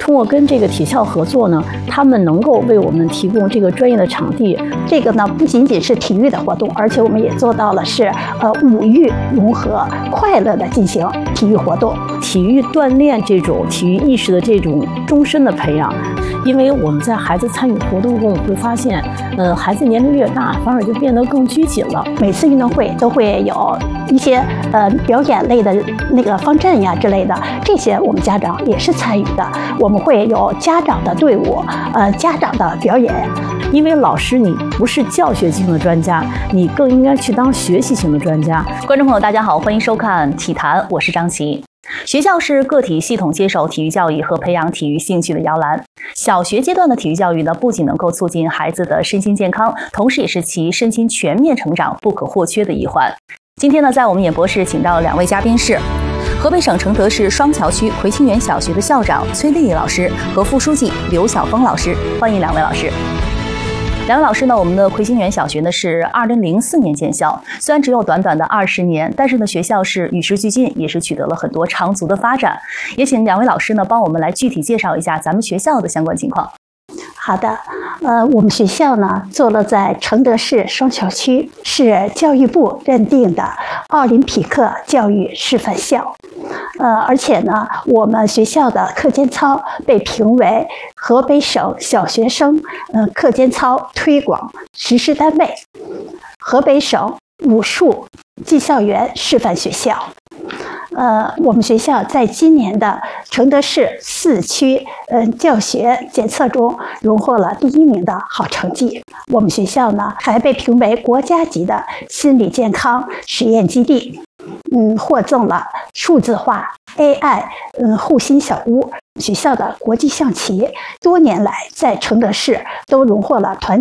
通过跟这个体校合作呢，他们能够为我们提供这个专业的场地。 这个呢，不仅仅是体育的活动，而且我们也做到了是五育融合，快乐的进行体育活动， 体育锻炼这种体育意识的这种终身的培养。因为我们在孩子参与活动中，会发现，孩子年龄越大，反而就变得更拘谨了。 每次运动会都会有一些表演类的那个方阵呀之类的，这些我们家长也是参与的。我们会有家长的队伍，家长的表演。 因为老师你不是教学型的专家，你更应该去当学习型的专家。 观众朋友，大家好，欢迎收看体坛，我是张琪。学校是个体系统接受体育教育和培养体育兴趣的摇篮。小学阶段的体育教育呢，不仅能够促进孩子的身心健康，同时也是其身心全面成长不可或缺的一环。今天呢，在我们演播室请到两位嘉宾是河北省承德市双桥区葵青园小学的校长崔丽丽老师和副书记刘晓峰老师，欢迎两位老师。两位老师呢，我们的葵青园小学呢是2004年建校，虽然只有短短的20年，但是呢学校是与时俱进，也是取得了很多长足的发展。也请两位老师呢帮我们来具体介绍一下咱们学校的相关情况。 好的，我们学校呢坐落在承德市双桥区，是教育部认定的奥林匹克教育示范校。而且呢，我们学校的课间操被评为河北省小学生课间操推广实施单位，河北省武术技校园示范学校。我们学校在今年的承德市4区教学检测中荣获了第1名的好成绩。我们学校呢还被评为国家级的心理健康实验基地，获赠了数字化 AI 护心小屋。学校的国际象棋多年来在承德市都荣获了团